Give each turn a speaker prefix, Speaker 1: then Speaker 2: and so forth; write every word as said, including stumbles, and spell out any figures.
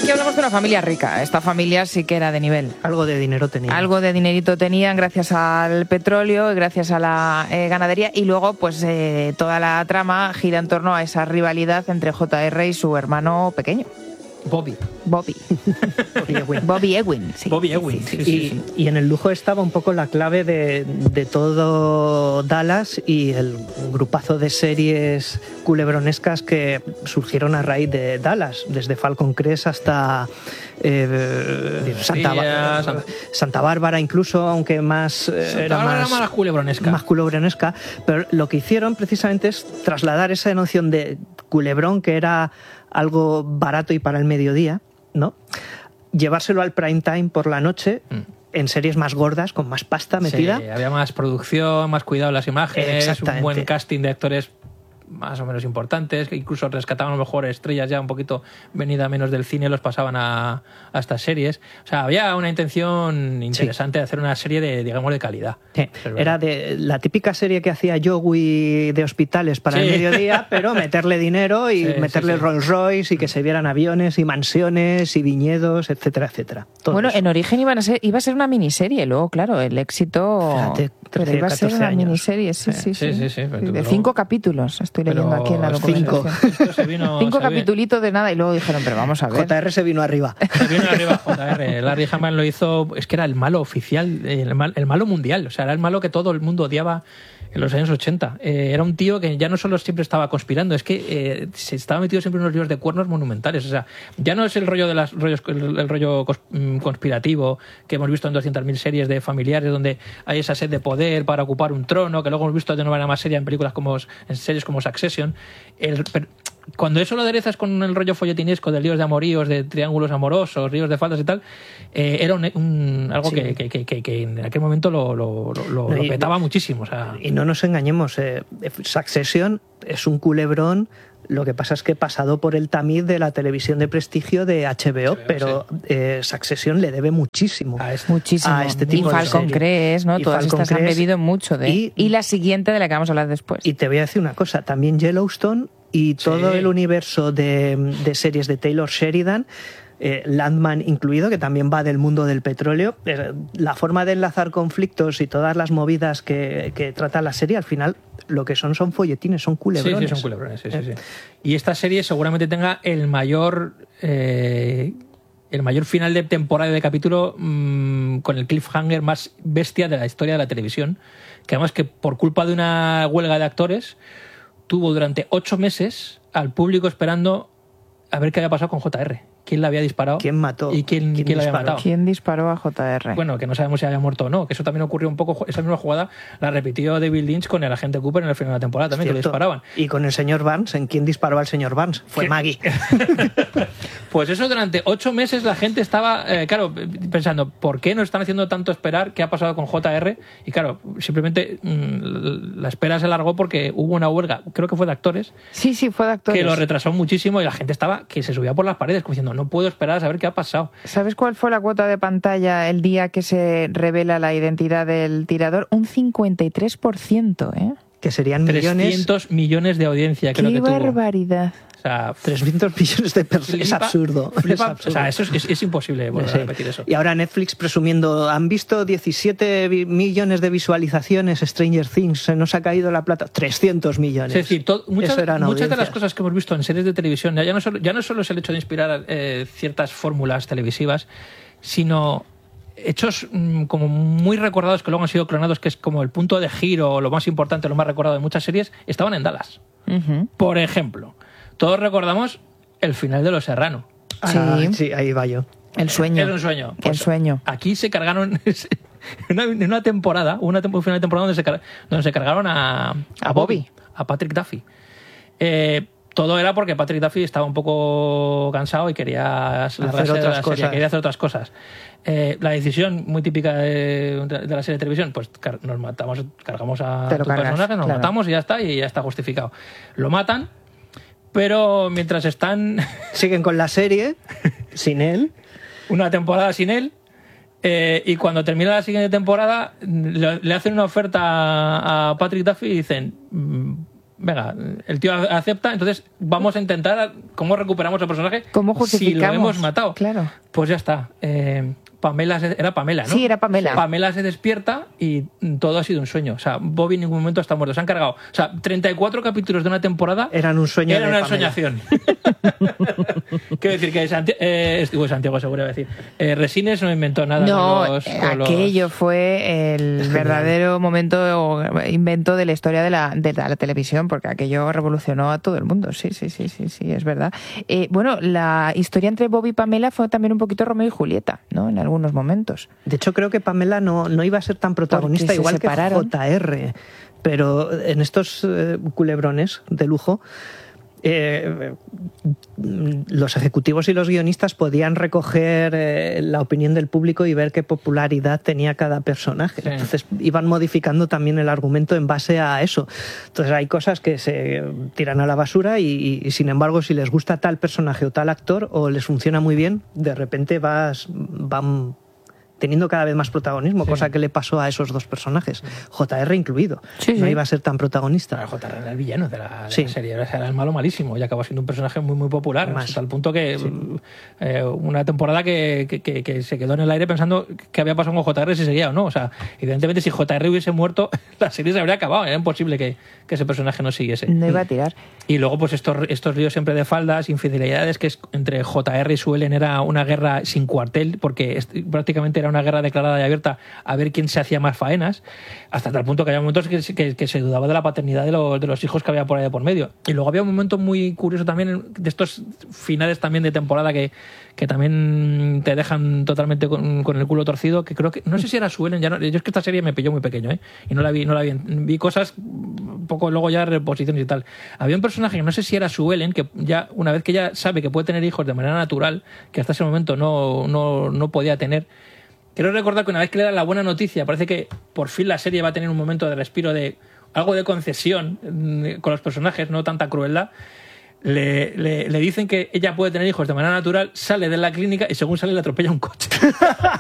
Speaker 1: Aquí hablamos de una familia rica. Esta familia sí que era de nivel.
Speaker 2: Algo de dinero tenían.
Speaker 1: Algo de dinerito tenían gracias al petróleo y gracias a la eh, ganadería. Y luego, pues eh, toda la trama gira en torno a esa rivalidad entre J R y su hermano pequeño.
Speaker 3: Bobby.
Speaker 1: Bobby.
Speaker 2: Bobby Ewing.
Speaker 1: Bobby Ewing, sí.
Speaker 3: Bobby Ewing,
Speaker 1: Sí,
Speaker 3: sí,
Speaker 1: sí,
Speaker 3: sí,
Speaker 2: Y,
Speaker 3: sí.
Speaker 2: y en el lujo estaba un poco la clave de, de todo Dallas y el grupazo de series culebronescas que surgieron a raíz de Dallas, desde Falcon Crest hasta eh, Santa,
Speaker 3: Dinastía,
Speaker 2: Santa, Santa Bárbara, incluso, aunque más eh,
Speaker 3: Santa
Speaker 2: era
Speaker 3: Bárbara
Speaker 2: más,
Speaker 3: era más culebronesca.
Speaker 2: más culebronesca. Pero lo que hicieron precisamente es trasladar esa noción de culebrón, que era algo barato y para el mediodía, ¿no? Llevárselo al prime time por la noche, mm. en series más gordas, con más pasta metida.
Speaker 3: Sí, había más producción, más cuidado en las imágenes, un buen casting de actores más o menos importantes, que incluso rescataban a lo mejor estrellas ya un poquito venida menos del cine, los pasaban a, a estas series. O sea, había una intención interesante sí. de hacer una serie de, digamos, de calidad.
Speaker 2: Sí. Era de la típica serie que hacía Joey de hospitales para sí. el mediodía, pero meterle dinero y sí, meterle sí, sí. Rolls Royce y que se vieran aviones y mansiones y viñedos, etcétera, etcétera.
Speaker 1: Todo bueno, eso. En origen iban a ser, iba a ser una miniserie, luego, claro, el éxito...
Speaker 2: Fíjate,
Speaker 1: pero iba a ser una
Speaker 2: años.
Speaker 1: miniserie, sí, sí, sí.
Speaker 3: sí, sí, sí
Speaker 1: de luego... cinco capítulos, estoy leyendo
Speaker 3: pero
Speaker 1: aquí en la documentación.
Speaker 3: Cinco, se vino,
Speaker 1: cinco
Speaker 3: se
Speaker 1: capitulitos de nada y luego dijeron, pero vamos a ver.
Speaker 2: J R se vino arriba.
Speaker 3: Se vino arriba J R. Larry Hama lo hizo, es que era el malo oficial, el, mal, el malo mundial, o sea, era el malo que todo el mundo odiaba en los años ochenta. Eh, era un tío que ya no solo siempre estaba conspirando, es que eh, se estaba metido siempre en unos líos de cuernos monumentales. O sea, ya no es el rollo de las rollos, el, el rollo conspirativo que hemos visto en doscientas mil series de familiares donde hay esa sed de poder para ocupar un trono, que luego hemos visto de una manera más seria en películas como en series como Succession. El, cuando eso lo aderezas con el rollo folletinesco de líos de amoríos, de triángulos amorosos, líos de faldas y tal, eh, era un, un, algo sí. que, que, que, que en aquel momento lo, lo, lo, lo, no, y, lo petaba muchísimo. O sea.
Speaker 2: Y no nos engañemos, eh, Succession es un culebrón. Lo que pasa es que pasado por el tamiz de la televisión de prestigio de H B O, H B O pero sí. eh, Succession le debe muchísimo
Speaker 1: a este, muchísimo. A
Speaker 2: este tipo
Speaker 1: y Falcon
Speaker 2: de
Speaker 1: Crest, ¿no?
Speaker 2: Y
Speaker 1: Todas
Speaker 2: Falcon
Speaker 1: estas
Speaker 2: Crest,
Speaker 1: han bebido mucho de...
Speaker 2: Y,
Speaker 1: y la siguiente de la que vamos a hablar después.
Speaker 2: Y te voy a decir una cosa, también Yellowstone y todo sí. el universo de, de series de Taylor Sheridan, Eh, Landman incluido, que también va del mundo del petróleo, eh, la forma de enlazar conflictos y todas las movidas que, que trata la serie, al final lo que son son folletines, son culebrones.
Speaker 3: Sí, sí, son culebrones, sí, eh. sí, sí. Y esta serie seguramente tenga el mayor eh, el mayor final de temporada de capítulo mmm, con el cliffhanger más bestia de la historia de la televisión, que además que por culpa de una huelga de actores tuvo durante ocho meses al público esperando a ver qué había pasado con J R. ¿Quién la había disparado?
Speaker 2: ¿Quién mató?
Speaker 3: ¿Y quién,
Speaker 2: ¿Quién,
Speaker 3: quién la había matado?
Speaker 1: ¿Quién disparó a J R?
Speaker 3: Bueno, que no sabemos si había muerto o no, que eso también ocurrió un poco, esa misma jugada la repitió David Lynch con el agente Cooper en el final de la temporada también, que lo disparaban.
Speaker 2: Y con el señor Barnes, ¿en quién disparó al señor Barnes? Fue
Speaker 3: ¿Qué?
Speaker 2: Maggie.
Speaker 3: Pues eso durante ocho meses la gente estaba, eh, claro, pensando, ¿por qué nos están haciendo tanto esperar? ¿Qué ha pasado con J R? Y claro, simplemente mmm, la espera se alargó porque hubo una huelga, creo que fue de actores.
Speaker 1: Sí, sí, fue de actores.
Speaker 3: Que lo retrasó muchísimo y la gente estaba, que se subía por las paredes, como diciendo, no puedo esperar a saber qué ha pasado.
Speaker 1: ¿Sabes cuál fue la cuota de pantalla el día que se revela la identidad del tirador? Un cincuenta y tres por ciento, ¿eh?
Speaker 2: Que serían millones.
Speaker 3: trescientos millones de audiencia, creo que tuvo.
Speaker 2: ¡Qué
Speaker 1: barbaridad!
Speaker 3: O sea,
Speaker 2: trescientos millones de personas. Es absurdo.
Speaker 3: Flipa,
Speaker 2: es absurdo.
Speaker 3: O sea, eso es, es, es imposible volver
Speaker 2: sí.
Speaker 3: a repetir eso.
Speaker 2: Y ahora Netflix presumiendo, han visto diecisiete millones de visualizaciones Stranger Things, se nos ha caído la plata. trescientos millones.
Speaker 3: Es decir, to, muchas, muchas
Speaker 2: audiencias.
Speaker 3: de las cosas que hemos visto en series de televisión, ya no solo, ya no solo es el hecho de inspirar eh, ciertas fórmulas televisivas, sino hechos mmm, como muy recordados que luego han sido clonados, que es como el punto de giro, lo más importante, lo más recordado de muchas series, estaban en Dallas. Uh-huh. Por ejemplo, todos recordamos el final de Los Serrano.
Speaker 2: Sí, ah, sí, ahí va yo.
Speaker 1: El sueño.
Speaker 3: Es un sueño.
Speaker 1: Pues el sueño.
Speaker 3: Aquí se cargaron en una, en una temporada, una temporada, final de temporada donde se, car, donde se cargaron a, a,
Speaker 1: a Bobby,
Speaker 3: a Patrick Duffy. Eh, todo era porque Patrick Duffy estaba un poco cansado y quería hacer otras de la
Speaker 2: cosas.
Speaker 3: Serie, quería hacer otras cosas. Eh, la decisión muy típica de, de la serie de televisión, pues car- nos matamos, cargamos a tu
Speaker 1: cargas,
Speaker 3: personaje, nos
Speaker 1: claro.
Speaker 3: matamos y ya está, y ya está justificado. Lo matan, pero mientras están...
Speaker 2: Siguen con la serie, sin él.
Speaker 3: Una temporada sin él, eh, y cuando termina la siguiente temporada le, le hacen una oferta a, a Patrick Duffy y dicen, venga, el tío acepta, entonces vamos a intentar cómo recuperamos el personaje.
Speaker 1: ¿Cómo justificamos?
Speaker 3: Si lo hemos matado.
Speaker 1: Claro.
Speaker 3: Pues ya está. Eh, Pamela se, era Pamela, ¿no?
Speaker 1: Sí, era Pamela.
Speaker 3: Pamela se despierta y todo ha sido un sueño. O sea, Bobby en ningún momento está muerto. Se han cargado. O sea, treinta y cuatro capítulos de una temporada
Speaker 2: eran un sueño.
Speaker 3: Era
Speaker 2: de
Speaker 3: una
Speaker 2: Pamela.
Speaker 3: ensoñación. Quiero decir que Santi eh, digo, Santiago seguro iba a decir. Eh, Resines no inventó nada.
Speaker 1: No,
Speaker 3: con los, con
Speaker 1: aquello
Speaker 3: los...
Speaker 1: fue el verdadero momento o invento de la historia de la, de la televisión, porque aquello revolucionó a todo el mundo. Sí, sí, sí, sí, sí, es verdad. Eh, bueno, la historia entre Bobby y Pamela fue también un poquito Romeo y Julieta, ¿no? En algunos momentos.
Speaker 2: De hecho, creo que Pamela no, no iba a ser tan protagonista, igual
Speaker 1: separaron.
Speaker 2: que J R, pero en estos eh, culebrones de lujo, eh, los ejecutivos y los guionistas podían recoger eh, la opinión del público y ver qué popularidad tenía cada personaje. Sí. Entonces iban modificando también el argumento en base a eso. Entonces hay cosas que se tiran a la basura y, y sin embargo, si les gusta tal personaje o tal actor o les funciona muy bien, de repente vas, van teniendo cada vez más protagonismo, sí. cosa que le pasó a esos dos personajes, J R incluido.
Speaker 1: Sí,
Speaker 2: no
Speaker 1: sí.
Speaker 2: iba a ser tan protagonista.
Speaker 3: Pero J R era el villano de la, de
Speaker 2: sí.
Speaker 3: la serie, era el malo malísimo y acabó siendo un personaje muy muy popular, más. Hasta el punto que sí. eh, una temporada que, que, que, que se quedó en el aire pensando qué había pasado con J R, si seguía o no. O sea, evidentemente si J R hubiese muerto, la serie se habría acabado, era imposible que, que ese personaje no siguiese.
Speaker 1: No iba a tirar.
Speaker 3: Y luego pues estos, estos líos siempre de faldas, infidelidades, que es, entre J R y Sue Ellen era una guerra sin cuartel, porque es, prácticamente era una guerra declarada y abierta a ver quién se hacía más faenas, hasta tal punto que había momentos que, que, que se dudaba de la paternidad de los, de los hijos que había por ahí de por medio. Y luego había un momento muy curioso también de estos finales también de temporada que, que también te dejan totalmente con, con el culo torcido, que creo que, no sé si era Sue Ellen, ya no, yo es que esta serie me pilló muy pequeño, ¿eh? Y no la vi, no la vi, vi cosas un poco luego ya reposiciones y tal. Había un personaje que no sé si era Sue Ellen, que ya una vez que ella sabe que puede tener hijos de manera natural, que hasta ese momento no, no, no podía tener. Quiero recordar que una vez que le da la buena noticia, parece que por fin la serie va a tener un momento de respiro, de algo de concesión con los personajes, no tanta crueldad. Le, le, le dicen que ella puede tener hijos de manera natural, sale de la clínica y según sale le atropella un coche.